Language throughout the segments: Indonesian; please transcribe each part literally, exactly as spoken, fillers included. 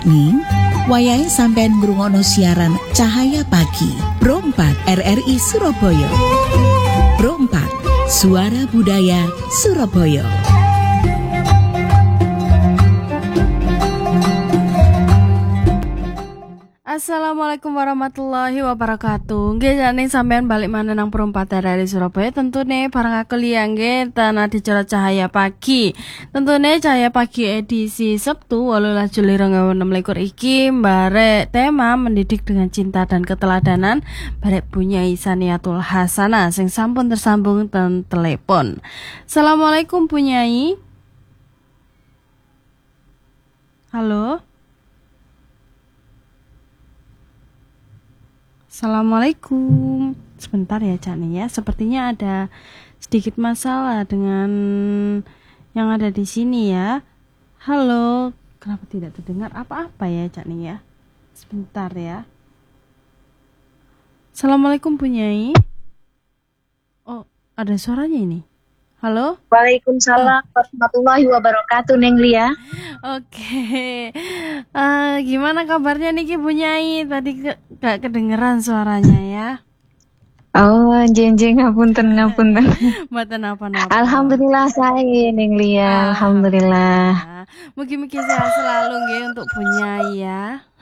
ning wayahe sampean ngrungokno siaran Cahaya Pagi Pro empat R R I Surabaya. Pro empat Suara Budaya Surabaya. Assalamualaikum warahmatullahi wabarakatuh. Nggih jane sampean balik maneh nang Pro empat R R I Surabaya, tentune bareng aku Lia nggih tanah dicara Cahaya Pagi. Tentune Cahaya Pagi edisi Sabtu wolulas Juli dua ribu enam belas iki barek tema mendidik dengan cinta dan keteladanan barek punya Isaniatul Hasanah sing sampun tersambung ten telepon. Assalamualaikum Punyai. Halo. Assalamualaikum. Sebentar ya Cak nih ya. Sepertinya ada sedikit masalah dengan yang ada di sini ya. Halo. Kenapa tidak terdengar apa-apa ya Cak nih ya? Sebentar ya. Assalamualaikum Punyai. Oh, ada suaranya ini. Halo. Waalaikumsalam oh. warahmatullahi wabarakatuh Neng Lia. Oke. Uh, gimana kabarnya niki Punyai? Tadi ke, gak kedengeran suaranya ya. Oh, jenjeng ngapunten ngapunten. Mboten apa-apa. Alhamdulillah saya Neng Lia. Alhamdulillah. Mugi-mugi sehat selalu nggih untuk Punyai ya.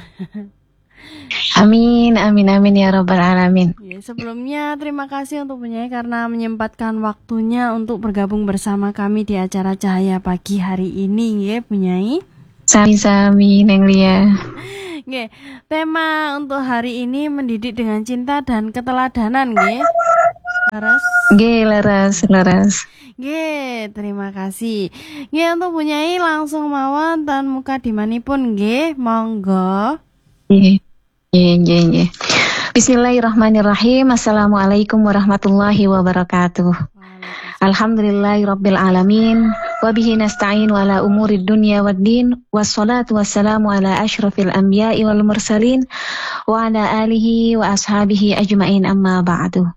Amin, amin, amin ya Rabbal Alamin. Ya, sebelumnya terima kasih untuk Punyai karena menyempatkan waktunya untuk bergabung bersama kami di acara Cahaya Pagi hari ini ya Punyai. Sami-sami Neng Lia. Nggih, tema untuk hari ini mendidik dengan cinta dan keteladanan nggih. Laras? Nggih, laras, laras. Nggih, terima kasih. Nggih, untuk Punyai langsung mawon tan muka dimanipun nggih, monggo. Nggih. Nggih, nggih, nggih. Bismillahirrahmanirrahim. Assalamualaikum warahmatullahi wabarakatuh. Alhamdulillahi rabbil alamin. Wabihi nasta'in wala umurid dunya waddin. Wassalatu wassalamu ala ashrafil anbiya'i wal mursalin. Wa ala alihi wa ashabihi ajma'in amma ba'du.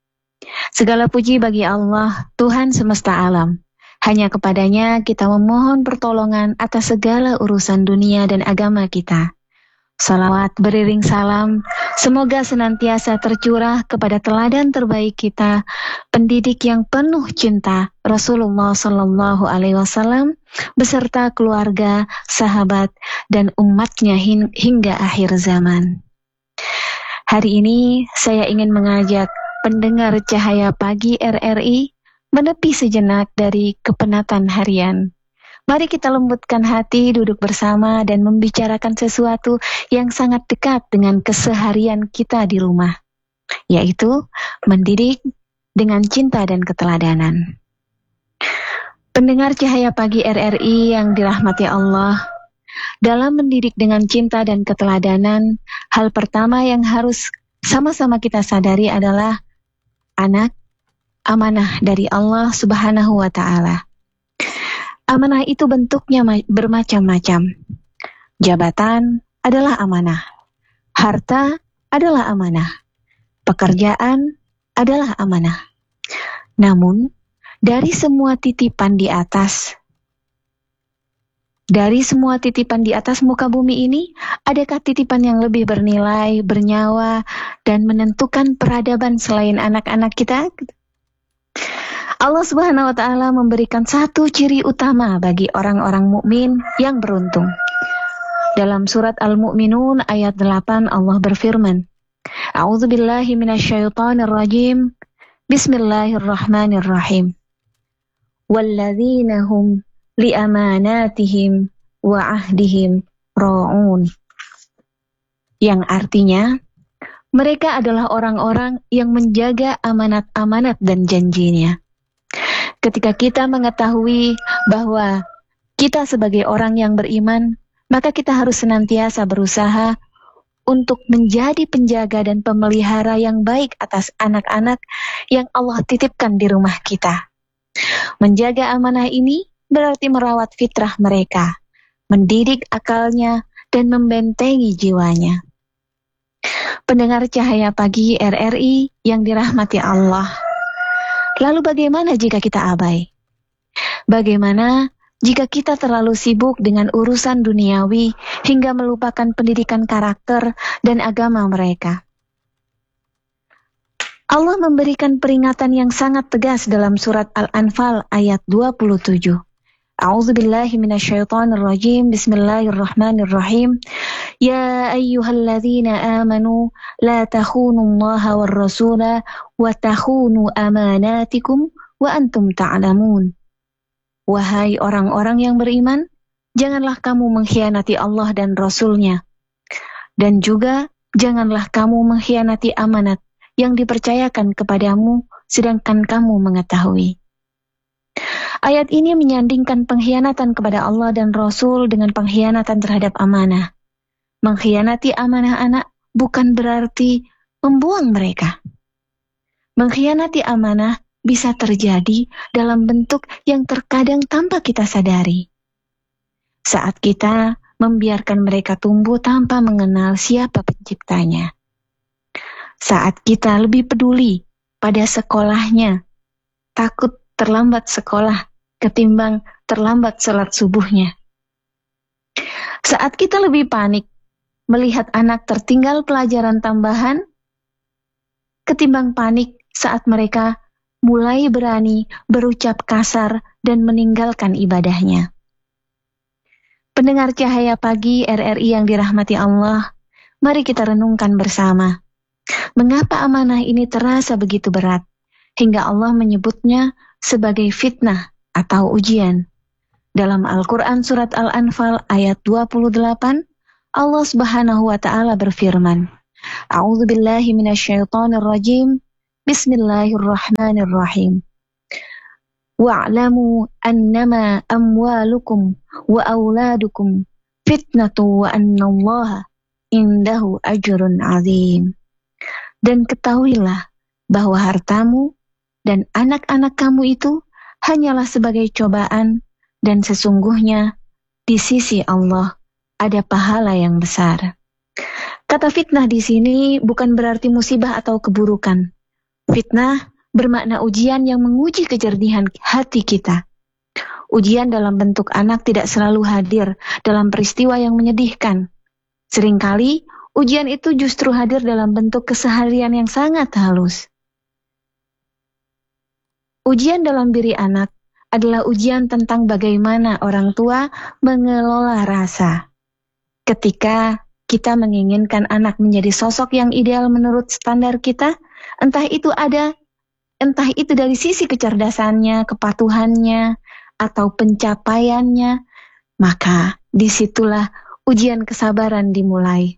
Segala puji bagi Allah, Tuhan semesta alam. Hanya kepadanya kita memohon pertolongan atas segala urusan dunia dan agama kita. Salawat beriring salam, semoga senantiasa tercurah kepada teladan terbaik kita, pendidik yang penuh cinta, Rasulullah Sallallahu Alaihi Wasallam, beserta keluarga, sahabat, dan umatnya hingga akhir zaman. Hari ini saya ingin mengajak pendengar Cahaya Pagi R R I menepi sejenak dari kepenatan harian. Mari kita lembutkan hati, duduk bersama dan membicarakan sesuatu yang sangat dekat dengan keseharian kita di rumah, yaitu mendidik dengan cinta dan keteladanan. Pendengar Cahaya Pagi R R I yang dirahmati Allah, dalam mendidik dengan cinta dan keteladanan, hal pertama yang harus sama-sama kita sadari adalah anak amanah dari Allah Subhanahu wa Ta'ala. Amanah itu bentuknya bermacam-macam. Jabatan adalah amanah. Harta adalah amanah. Pekerjaan adalah amanah. Namun, dari semua titipan di atas, dari semua titipan di atas muka bumi ini, adakah titipan yang lebih bernilai, bernyawa, dan menentukan peradaban selain anak-anak kita? Allah Subhanahu wa Ta'ala memberikan satu ciri utama bagi orang-orang mukmin yang beruntung. Dalam surat Al-Mu'minun ayat delapan Allah berfirman, A'udzubillahi minasyaitonirrajim. Bismillahirrahmanirrahim. Walladzina hum liamanatihim wa ahdihim ra'un. Yang artinya, mereka adalah orang-orang yang menjaga amanat-amanat dan janjinya. Ketika kita mengetahui bahwa kita sebagai orang yang beriman, maka kita harus senantiasa berusaha untuk menjadi penjaga dan pemelihara yang baik atas anak-anak yang Allah titipkan di rumah kita. Menjaga amanah ini berarti merawat fitrah mereka, mendidik akalnya, dan membentengi jiwanya. Pendengar Cahaya Pagi R R I yang dirahmati Allah, lalu bagaimana jika kita abai? Bagaimana jika kita terlalu sibuk dengan urusan duniawi hingga melupakan pendidikan karakter dan agama mereka. Allah memberikan peringatan yang sangat tegas dalam surat Al-Anfal ayat dua puluh tujuh. A'udzubillahi minasyaitonirrajim. Bismillahirrahmanirrahim. Ya ayyuhalladzina amanu la takhunullaha war rasula wa takhunu amanatikum wa antum ta'lamun. Wahai orang-orang yang beriman, janganlah kamu mengkhianati Allah dan Rasul-Nya. Dan juga janganlah kamu mengkhianati amanat yang dipercayakan kepadamu sedangkan kamu mengetahui. Ayat ini menyandingkan pengkhianatan kepada Allah dan Rasul dengan pengkhianatan terhadap amanah. Mengkhianati amanah anak bukan berarti membuang mereka. Mengkhianati amanah bisa terjadi dalam bentuk yang terkadang tanpa kita sadari. Saat kita membiarkan mereka tumbuh tanpa mengenal siapa penciptanya. Saat kita lebih peduli pada sekolahnya, takut terlambat sekolah ketimbang terlambat salat subuhnya. Saat kita lebih panik melihat anak tertinggal pelajaran tambahan ketimbang panik saat mereka mulai berani berucap kasar dan meninggalkan ibadahnya. Pendengar Cahaya Pagi R R I yang dirahmati Allah, mari kita renungkan bersama. Mengapa amanah ini terasa begitu berat, hingga Allah menyebutnya sebagai fitnah atau ujian. Dalam Al-Quran Surat Al-Anfal ayat dua puluh delapan, Allah Subhanahu wa Ta'ala berfirman, A'udzubillahi minasyaitonirrajim. Bismillahirrahmanirrahim. Wa'lamu annama amwalukum wa auladukum fitnatu wa annallaha indahu ajrun azim. Dan ketahuilah bahwa hartamu dan anak-anak kamu itu hanyalah sebagai cobaan, dan sesungguhnya di sisi Allah ada pahala yang besar. Kata fitnah di sini bukan berarti musibah atau keburukan. Fitnah bermakna ujian yang menguji kejernihan hati kita. Ujian dalam bentuk anak tidak selalu hadir dalam peristiwa yang menyedihkan. Seringkali ujian itu justru hadir dalam bentuk keseharian yang sangat halus. Ujian dalam diri anak adalah ujian tentang bagaimana orang tua mengelola rasa. Ketika kita menginginkan anak menjadi sosok yang ideal menurut standar kita, entah itu ada, entah itu dari sisi kecerdasannya, kepatuhannya, atau pencapaiannya, maka disitulah ujian kesabaran dimulai.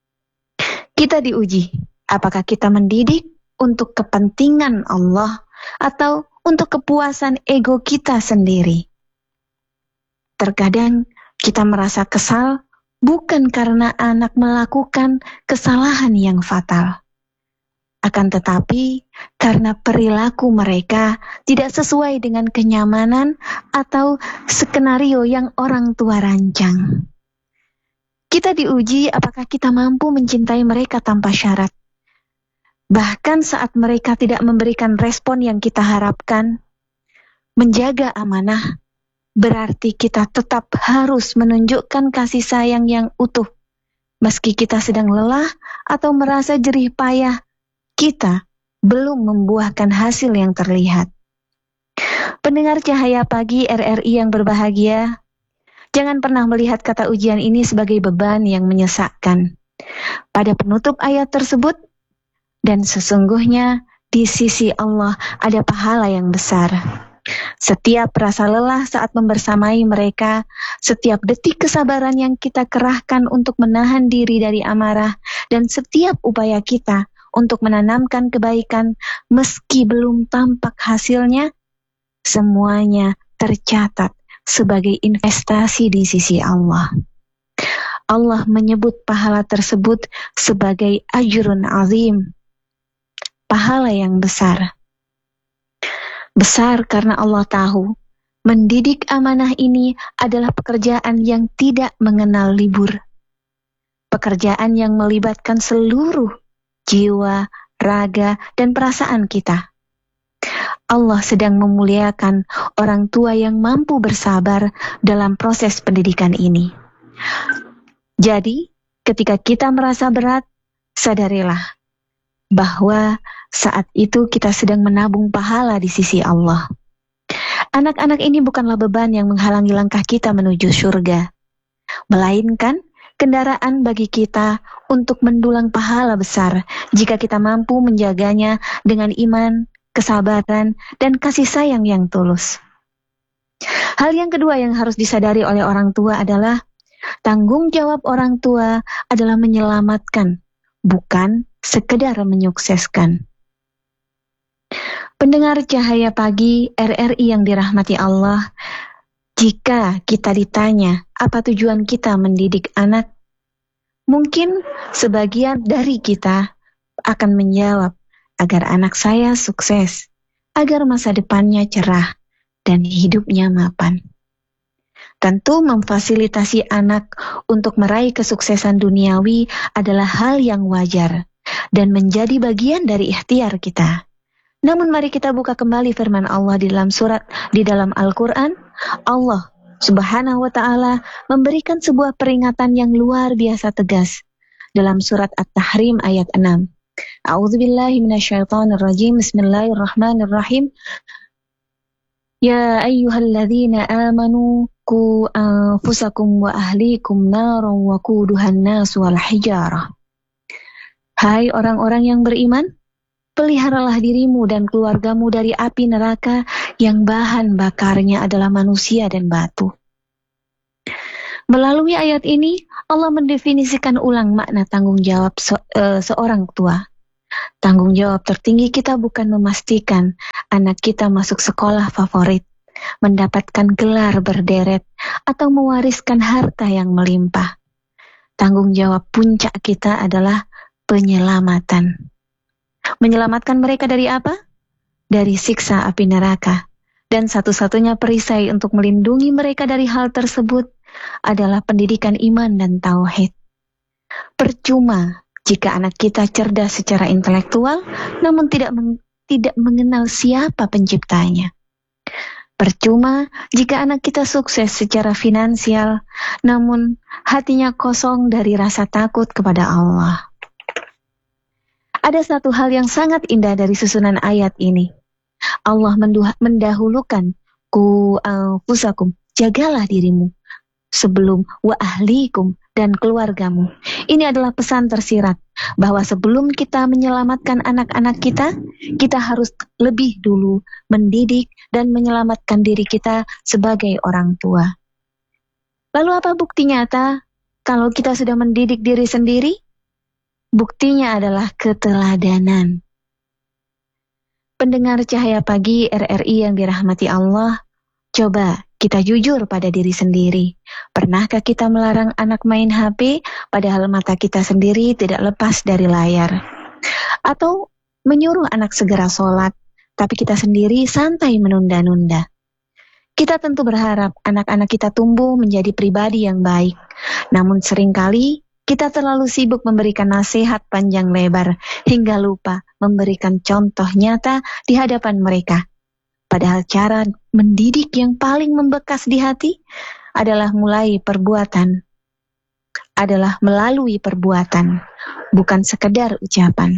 Kita diuji, apakah kita mendidik untuk kepentingan Allah atau untuk kepuasan ego kita sendiri. Terkadang kita merasa kesal bukan karena anak melakukan kesalahan yang fatal, akan tetapi karena perilaku mereka tidak sesuai dengan kenyamanan atau skenario yang orang tua rancang. Kita diuji apakah kita mampu mencintai mereka tanpa syarat. Bahkan saat mereka tidak memberikan respon yang kita harapkan. Menjaga amanah berarti kita tetap harus menunjukkan kasih sayang yang utuh. Meski kita sedang lelah atau merasa jerih payah, kita belum membuahkan hasil yang terlihat. Pendengar Cahaya Pagi R R I yang berbahagia, jangan pernah melihat kata ujian ini sebagai beban yang menyesakkan. Pada penutup ayat tersebut, dan sesungguhnya di sisi Allah ada pahala yang besar. Setiap rasa lelah saat membersamai mereka, setiap detik kesabaran yang kita kerahkan untuk menahan diri dari amarah, dan setiap upaya kita untuk menanamkan kebaikan meski belum tampak hasilnya, semuanya tercatat sebagai investasi di sisi Allah. Allah menyebut pahala tersebut sebagai ajrun azim, pahala yang besar. Besar karena Allah tahu mendidik amanah ini adalah pekerjaan yang tidak mengenal libur. Pekerjaan yang melibatkan seluruh jiwa, raga, dan perasaan kita. Allah sedang memuliakan orang tua yang mampu bersabar dalam proses pendidikan ini. Jadi, ketika kita merasa berat, sadarilah bahwa saat itu kita sedang menabung pahala di sisi Allah. Anak-anak ini bukanlah beban yang menghalangi langkah kita menuju surga, melainkan kendaraan bagi kita untuk mendulang pahala besar jika kita mampu menjaganya dengan iman, kesabaran, dan kasih sayang yang tulus. Hal yang kedua yang harus disadari oleh orang tua adalah tanggung jawab orang tua adalah menyelamatkan, bukan sekedar menyukseskan. Pendengar Cahaya Pagi R R I yang dirahmati Allah, jika kita ditanya apa tujuan kita mendidik anak, mungkin sebagian dari kita akan menjawab, agar anak saya sukses, agar masa depannya cerah, dan hidupnya mapan. Tentu memfasilitasi anak untuk meraih kesuksesan duniawi adalah hal yang wajar dan menjadi bagian dari ikhtiar kita. Namun mari kita buka kembali firman Allah di dalam surat di dalam Al-Quran. Allah Subhanahu wa Ta'ala memberikan sebuah peringatan yang luar biasa tegas dalam surat At-Tahrim ayat enam. A'udzubillahi minasyaitonirrajim. Bismillahirrahmanirrahim. Ya ayyuhalladzina amanu qu anfusakum wa ahlikum naran waquduhan nas wal hijarah. Hai orang-orang yang beriman, peliharalah dirimu dan keluargamu dari api neraka yang bahan bakarnya adalah manusia dan batu. Melalui ayat ini, Allah mendefinisikan ulang makna tanggung jawab se uh, seorang tua. Tanggung jawab tertinggi kita bukan memastikan anak kita masuk sekolah favorit, mendapatkan gelar berderet, atau mewariskan harta yang melimpah. Tanggung jawab puncak kita adalah penyelamatan. Menyelamatkan mereka dari apa? Dari siksa api neraka. Dan satu-satunya perisai untuk melindungi mereka dari hal tersebut adalah pendidikan iman dan tauhid. Percuma jika anak kita cerdas secara intelektual, namun tidak meng, tidak mengenal siapa penciptanya. Percuma jika anak kita sukses secara finansial, namun hatinya kosong dari rasa takut kepada Allah. Ada satu hal yang sangat indah dari susunan ayat ini. Allah mendahulukan ku anfusakum, jagalah dirimu, sebelum wa ahlikum, dan keluargamu. Ini adalah pesan tersirat bahwa sebelum kita menyelamatkan anak-anak kita, kita harus lebih dulu mendidik dan menyelamatkan diri kita sebagai orang tua. Lalu apa bukti nyata kalau kita sudah mendidik diri sendiri? Buktinya adalah keteladanan. Pendengar Cahaya Pagi R R I yang dirahmati Allah, coba kita jujur pada diri sendiri. Pernahkah kita melarang anak main H P padahal mata kita sendiri tidak lepas dari layar? Atau menyuruh anak segera sholat, tapi kita sendiri santai menunda-nunda? Kita tentu berharap anak-anak kita tumbuh menjadi pribadi yang baik. Namun seringkali kita terlalu sibuk memberikan nasihat panjang lebar hingga lupa memberikan contoh nyata di hadapan mereka. Padahal cara mendidik yang paling membekas di hati adalah mulai perbuatan, adalah melalui perbuatan, bukan sekedar ucapan.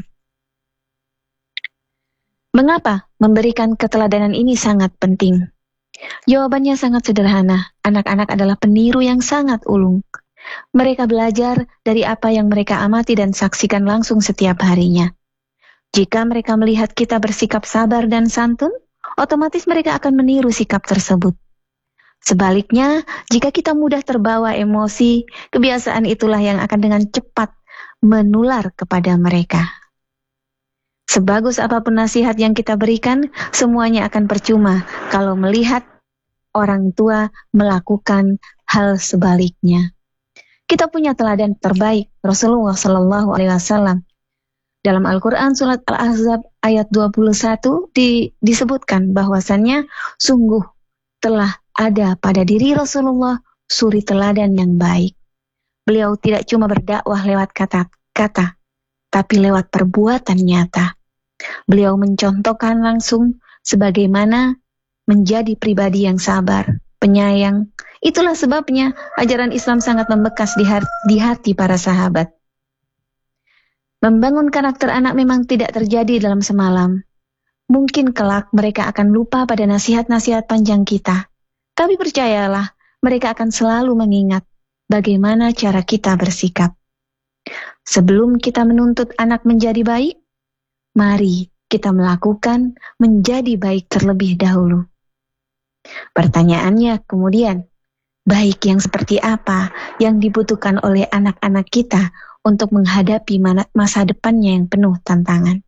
Mengapa memberikan keteladanan ini sangat penting? Jawabannya sangat sederhana. Anak-anak adalah peniru yang sangat ulung. Mereka belajar dari apa yang mereka amati dan saksikan langsung setiap harinya. Jika mereka melihat kita bersikap sabar dan santun, otomatis mereka akan meniru sikap tersebut. Sebaliknya, jika kita mudah terbawa emosi, kebiasaan itulah yang akan dengan cepat menular kepada mereka. Sebagus apapun nasihat yang kita berikan, semuanya akan percuma kalau melihat orang tua melakukan hal sebaliknya. Kita punya teladan terbaik, Rasulullah Shallallahu Alaihi Wasallam. Dalam Al-Quran surat Al-Ahzab ayat dua puluh satu di, disebutkan bahwasannya sungguh telah ada pada diri Rasulullah suri teladan yang baik. Beliau tidak cuma berdakwah lewat kata-kata, tapi lewat perbuatan nyata. Beliau mencontohkan langsung sebagaimana menjadi pribadi yang sabar, penyayang. Itulah sebabnya ajaran Islam sangat membekas di hati, di hati para sahabat. Membangun karakter anak memang tidak terjadi dalam semalam. Mungkin kelak mereka akan lupa pada nasihat-nasihat panjang kita. Tapi percayalah, mereka akan selalu mengingat bagaimana cara kita bersikap. Sebelum kita menuntut anak menjadi baik, mari kita melakukan menjadi baik terlebih dahulu. Pertanyaannya kemudian, baik yang seperti apa yang dibutuhkan oleh anak-anak kita untuk menghadapi masa depannya yang penuh tantangan?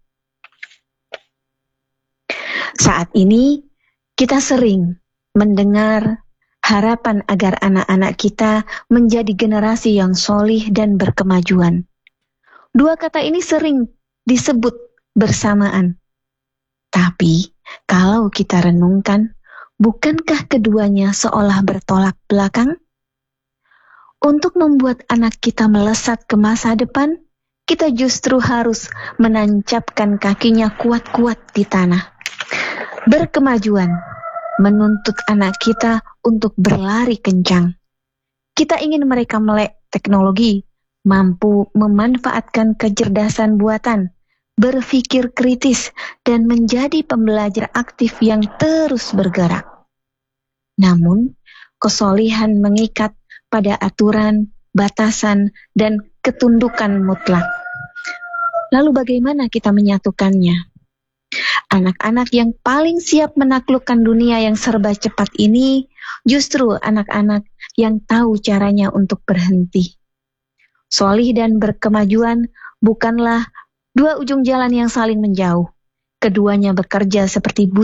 Saat ini kita sering mendengar harapan agar anak-anak kita menjadi generasi yang solih dan berkemajuan. Dua kata ini sering disebut bersamaan. Tapi kalau kita renungkan, bukankah keduanya seolah bertolak belakang? Untuk membuat anak kita melesat ke masa depan, kita justru harus menancapkan kakinya kuat-kuat di tanah. Berkemajuan menuntut anak kita untuk berlari kencang. Kita ingin mereka melek teknologi, mampu memanfaatkan kecerdasan buatan, berpikir kritis, dan menjadi pembelajar aktif yang terus bergerak. Namun, kesolihan mengikat pada aturan, batasan, dan ketundukan mutlak. Lalu bagaimana kita menyatukannya? Anak-anak yang paling siap menaklukkan dunia yang serba cepat ini justru anak-anak yang tahu caranya untuk berhenti. Solih dan berkemajuan bukanlah dua ujung jalan yang saling menjauh. Keduanya bekerja seperti bus